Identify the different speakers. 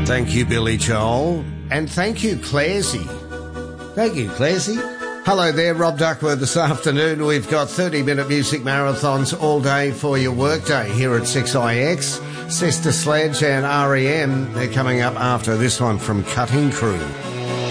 Speaker 1: Thank you, Billy Joel. And thank you, Clarsey. Thank you, Clarsey. Hello there, Rob Duckworth this afternoon. We've got 30-minute music marathons all day for your workday here at 6IX. Sister Sledge and REM, they're coming up after this one from Cutting Crew.